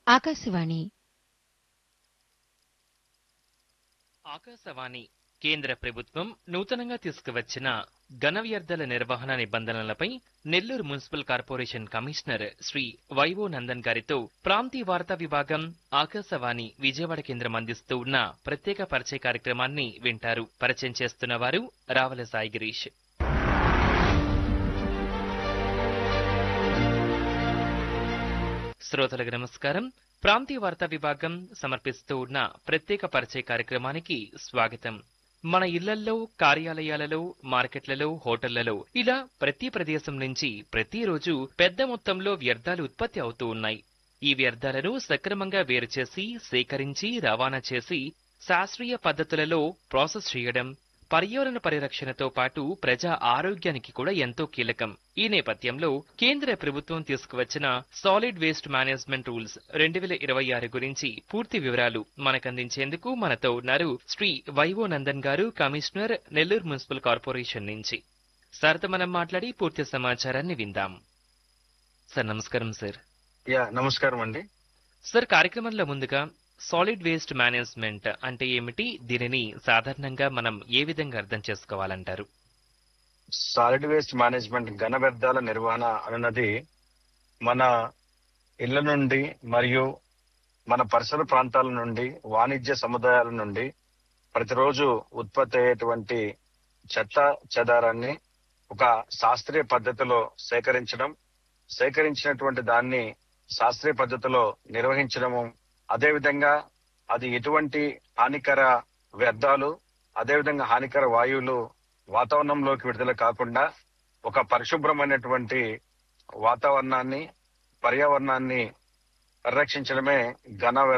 ఆకాశవాణి ఆకాశవాణి కేంద్ర ప్రభుత్వం నూతనంగా తీసుకువచ్చిన ఘన వ్యర్థాల నిర్వహణ నిబంధనలపై Nellore municipal corporation commissioner Shri vivo Nandan గారితో ప్రాంతీయ వార్తా విభాగం ఆకాశవాణి విజయవాడ కేంద్రం అందిస్తూ ఉన్న ప్రత్యేక పరిచయ కార్యక్రమాన్ని వింటారు. పరిచయం చేస్తున్న వారు రావల సాయి గిరీష్. శ్రోతలకు నమస్కారం. ప్రాంతీయ వార్తా విభాగం సమర్పిస్తూ ఉన్న ప్రత్యేక పరిచయ కార్యక్రమానికి స్వాగతం. మన ఇళ్లల్లో, కార్యాలయాలలో, మార్కెట్లలో, హోటళ్లలో ఇలా ప్రతి ప్రదేశం నుంచి ప్రతిరోజు పెద్ద మొత్తంలో వ్యర్థాలు ఉత్పత్తి అవుతూ ఉన్నాయి. ఈ వ్యర్థాలను సక్రమంగా వేరు చేసి, సేకరించి, రవాణా చేసి శాస్త్రీయ పద్ధతులలో ప్రాసెస్ చేయడం పర్యావరణ పరిరక్షణతో పాటు ప్రజా ఆరోగ్యానికి కూడా ఎంతో కీలకం. ఈ నేపథ్యంలో కేంద్ర ప్రభుత్వం తీసుకువచ్చిన సాలిడ్ వేస్ట్ మేనేజ్మెంట్ రూల్స్ 2026 గురించి పూర్తి వివరాలు మనకందించేందుకు మనతో ఉన్నారు శ్రీ వైవో నందన్ గారు, కమిషనర్, నెల్లూరు మున్సిపల్ కార్పొరేషన్ నుంచి. సార్తో మనం మాట్లాడి పూర్తి సమాచారాన్ని విందాం. సార్ నమస్కారం. సార్ నమస్కారం అండి. సార్, కార్యక్రమంలో ముందుగా సాలిడ్ వేస్ట్ మేనేజ్మెంట్ అంటే ఏమిటి? దీనిని సాధారణంగా మనం ఏ విధంగా అర్థం చేసుకోవాలంటారు? సాలిడ్ వేస్ట్ మేనేజ్మెంట్ ఘన వ్యర్థాల నిర్వహణ అన్నది మన ఇళ్ల నుండి మరియు మన పరిసర ప్రాంతాల నుండి, వాణిజ్య సముదాయాల నుండి ప్రతిరోజు ఉత్పత్తి అయ్యేటువంటి చెత్త చెదారాన్ని ఒక శాస్త్రీయ పద్ధతిలో సేకరించినటువంటి దాన్ని శాస్త్రీయ పద్ధతిలో నిర్వహించడము, అదేవిధంగా అది ఎటువంటి హానికర వ్యర్థాలు, అదేవిధంగా హానికర వాయువులు వాతావరణంలోకి విడుదల కాకుండా ఒక పరిశుభ్రమైనటువంటి వాతావరణాన్ని, పర్యావరణాన్ని పరిరక్షించడమే ఘన